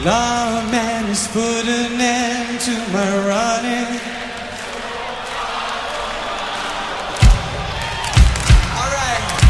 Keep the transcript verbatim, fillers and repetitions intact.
Lawman has put an end to my running.